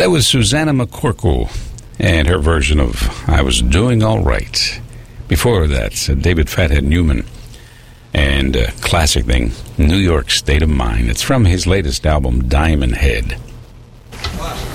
That was Susanna McCorkle and her version of I Was Doing All Right. Before that, David Fathead Newman and a classic thing, New York State of Mind. It's from his latest album, Diamond Head.